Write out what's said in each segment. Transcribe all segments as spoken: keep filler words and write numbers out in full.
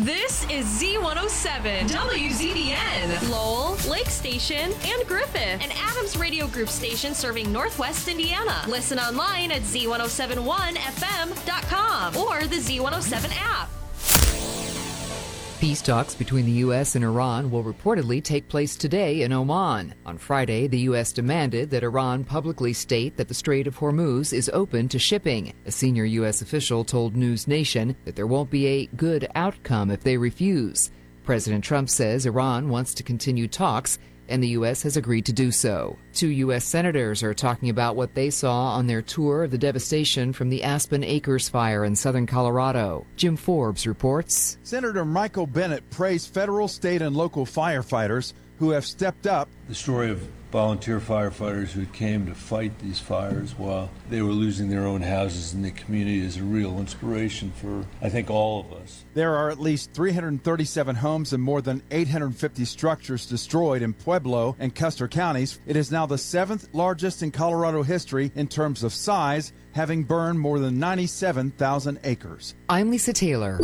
This is Z one oh seven, W Z B N, Lowell, Lake Station, and Griffith, an Adams Radio Group station serving Northwest Indiana. Listen online at Z one oh seven one F M dot com or the Z one oh seven app. Peace talks between the U S and Iran will reportedly take place today in Oman. On Friday, the U S demanded that Iran publicly state that the Strait of Hormuz is open to shipping. A senior U S official told News Nation that there won't be a good outcome if they refuse. President Trump says Iran wants to continue talks, and the U S has agreed to do so. Two U S senators are talking about what they saw on their tour of the devastation from the Aspen Acres fire in southern Colorado. Jim Forbes reports. Senator Michael Bennet praised federal, state, and local firefighters who have stepped up. The story of volunteer firefighters who came to fight these fires while they were losing their own houses in the community is a real inspiration for, I think, all of us. There are at least three hundred thirty-seven homes and more than eight hundred fifty structures destroyed in Pueblo and Custer counties. It is now the seventh largest in Colorado history in terms of size, having burned more than ninety-seven thousand acres. I'm Lisa Taylor.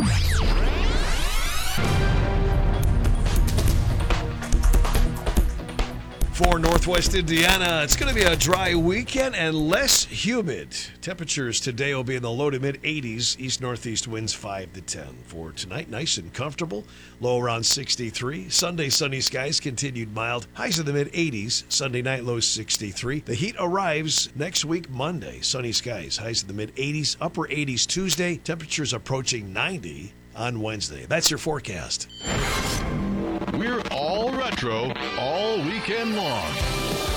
For Northwest Indiana, it's going to be a dry weekend and less humid. Temperatures today will be in the low to mid eighties. East-northeast winds five to ten. For tonight, nice and comfortable. Low around sixty-three. Sunday, sunny skies, continued mild. Highs in the mid eighties. Sunday night, low sixty-three. The heat arrives next week, Monday. Sunny skies, highs in the mid eighties. Upper eighties Tuesday. Temperatures approaching ninety on Wednesday. That's your forecast. We're all retro all weekend long.